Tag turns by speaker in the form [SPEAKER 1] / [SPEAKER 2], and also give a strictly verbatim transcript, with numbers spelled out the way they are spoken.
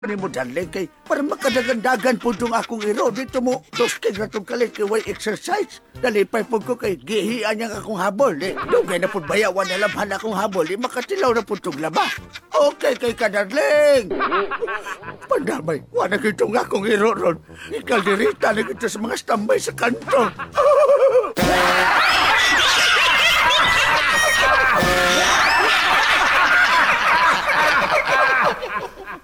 [SPEAKER 1] Ni mo darling kay para makadagandagan po itong akong iro dito mo tusking na itong kalit kay way exercise dalipay po ko kay gihian niyang akong habol eh dugay na po bayawan na labhan akong habol eh makatilaw na po itong laba okay kay ka darling pandamay wala kitong akong iro ron ikaldirita na kita sa mga standby sa kanto